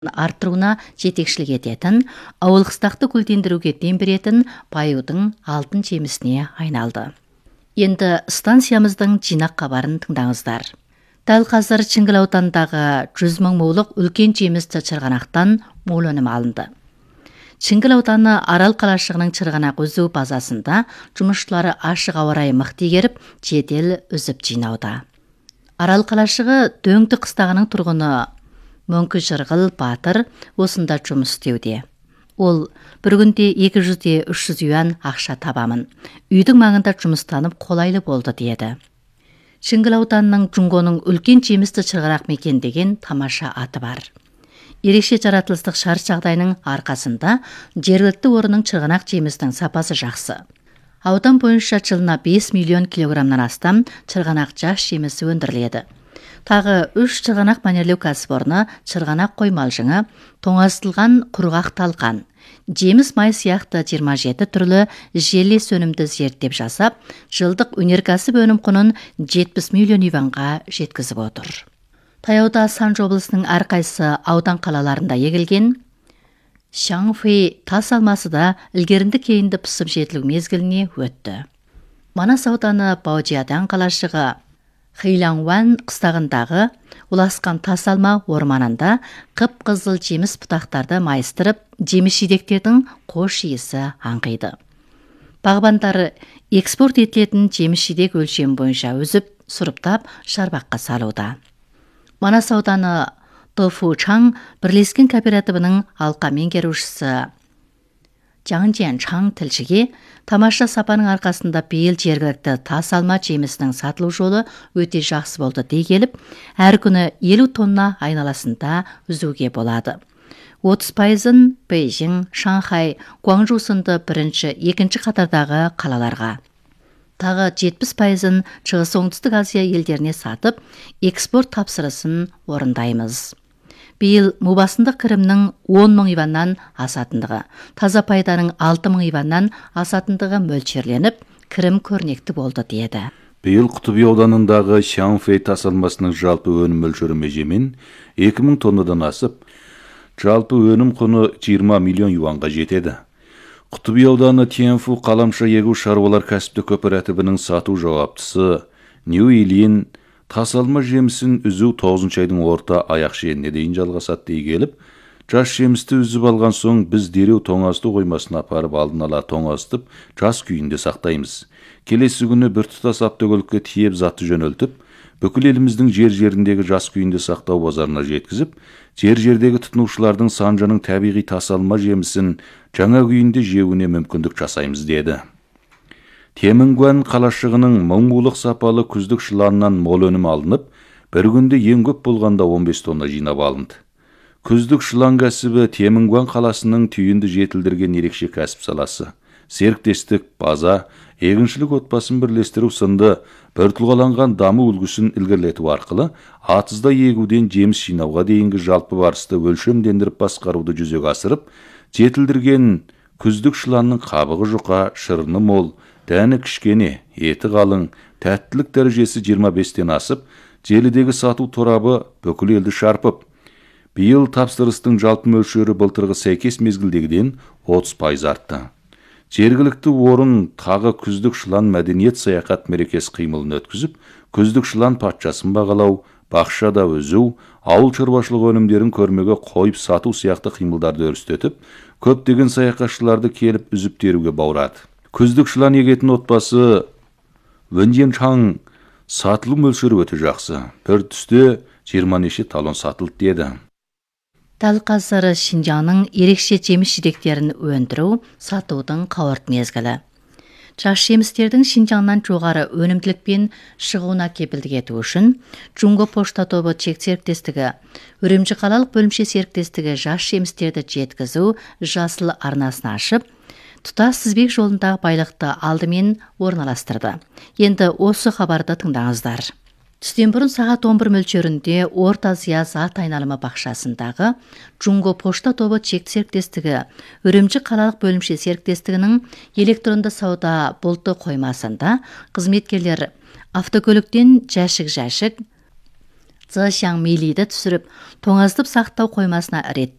арттыруына жетекшілік ететін, ауыл қыстақты гүлдендіруге дем беретін Байудың алтын жемісіне айналды. Енді станциямыздың жинақ хабарын тыңдаңыздар. Дәл қазір Шіңгіл ауданындағы 100 мың молық үлкен жемісті чырғанақтан мол өнім алынды. Шіңгіл ауданы Арал қалашығының чырғанақ үзу базасында жұмысшылары ашық ауа райы мықты игеріп, жедел үзіп жинауда. Арал қалашығы Дөңді қыстағының тұрғыны Мөңкі Жырғыл Батыр осында жұмыс істеуде. Ол бір күнде 200-300 юан ақша табамын. Үйдің маңында жұмыстанып қолайлы болды деді. Шіңгіл ауданының Жұңгоның үлкен жемісті чырғанақ мекендеген тамаша аты бар. Ерекше жаратылыстық шарт жағдайының арқасында жергілікті орынның чырғанақ жемісінің сапасы жақсы. Аудан бойынша жылына 5 миллион килограммнан астам чырғанақ жас жемісі өндіріледі. Тағы 3 чырғанақ мәнерлеу кәсіпорны чырғанақ қоймалжыңы, тоңазытылған құрғақ талқан, жеміс май сияқты 27 түрлі желес өнімді зерттеп жасап, жылдық өнеркәсіп өнім құнын 70 миллион юанға жеткізіп отыр. Таяуда Санжы облысының әрқайсы аудан қалаларында егілген Шаңфей тас алмасы да ілгерінді кейінді пысып жетілу мезгіліне өтті. Манас ауданы Баужиядан қалашығы Хейлаңуан қыстағындағы ұласқан тас алма орманында қып-қызыл жеміс бұтақтарды майыстырып, жеміс жидектердің қош иісі аңқиды. Бағбандары экспорт етілетін жеміс жидек өлшем бойынша үзіп, сұрыптап, шарбаққа салуда. Манас ауданы Тофу Чаң бірлескен кооперативінің алқа меңгерушісі Жаңжен Чаң тілшіге тамаша сапаның арқасында биыл жергілікті тас алма жемісінің сатылу жолы өте жақсы болды дей келіп, әр күні 50 тонна айналасында үзуге болады. 30%-ын Бейжің, Шанхай, Гуанчжоу сынды бірінші, екінші қатардағы қалаларға. Тағы 70%-ын Шығыс Оңтүстік Азия елдеріне сатып, экспорт тапсырысын орындаймыз. Биыл мубасындық кірімнің 10 мың юаннан асатындығы, таза пайданың 6 мың юаннан асатындығы мөлшерленіп, кірім көрнекті болды деді. Биыл Құтыби ауданындағы Шаңфей тас алмасының жалпы өнім мөлшері межемен 2000 тоннадан асып, жалпы өнім құны 20 миллион юанға жетеді. Құтыби ауданы Тянфу қаламша егу шаруалар кәсіпті кооперативінің сату жауаптысы Нью Илин тас алма жемісін үзу 9 айдың орта аяқ шеніне дейін жалғасады дей келіп, жас жемісті үзіп алған соң біз дереу тоңазыту қоймасына апарып алдын ала тоңазытып, жас күйінде сақтаймыз. Келесі күні біртұтас автокөлікке тиеп заты жөнелтіп, бүкіл еліміздің жер-жеріндегі жас күйінде сақтау базарына жеткізіп, жер-жердегі тұтынушылардың Санжаның табиғи тас алма жемісін жаңа күйінде жеуіне мүмкіндік жасаймыз деді. Темінгуан қалашығының мыңбулық сапалы күздік шыланынан мол өнім алынып, бір күнде ең көп болғанда 15 тонна жинап алынды. Күздік шылан кәсібі Темінгуан қаласының түйінді жетілдірген ерекше кәсіп саласы. Серіктестік, база, егіншілік отбасын бірлестіру сынды біртұлғаланған даму үлгісін ілгерілету арқылы атызда егуден жеміс жинауға дейінгі жалпы барысты өлшемдендіріп басқаруды жүзеге асырып, жетілдірген күздік шыланның қабығы жұқа, шырыны мол, дәні кішкене, еті қалың, тәттілік дәрежесі 25-тен асып, желідегі сату торабы бүкіл елді шарпып, биыл тапсырыстың жалпы мөлшері былтырғы сәйкес мезгілдегіден 30% артты. Жергілікті орын тағы күздік шылан мәдениет саяхат мерекесі қимылын өткізіп, күздік шылан патшасын бағалау, бақшада өзу, ауыл шаруашылық өнімдерін көрмеге қойып сату сияқты қимылдарды өрістетіп, көптеген саяхатшыларды келіп үзіп теруге баурады. Күздік шылан егетін отбасы Вэнжен Чаң сатылу мөлшері өте жақсы. Бір түсте 20 неше талон сатылды деді. Дәл қазір Шинжаңның ерекше жеміс жидектерін өндіру, сатудың қауырт мезгілі. Жас жемістердің Шинжаңнан жоғары өнімділікпен шығуына кепілдік ету үшін Жұңго пошта тобы чек серіктестігі, Үрімжі қалалық бөлімше серіктестігі жас жемістерді жеткізу жасыл арнасын ашып, тұтас тізбек жолындағы байлықты алдымен орналастырды. Енді осы хабарды тыңдаңыздар. Түстен бұрын сағат 11 мөлшерінде Орта Азия зат айналымы бақшасындағы Жұңго пошта тобы чек серіктестігі, Үрімжі қалалық бөлімше серіктестігінің электронды сауда болты қоймасында қызметкерлер автокөліктен жәшік Зышаң мейлиді түсіріп, тоңазытып сақтау қоймасына ірет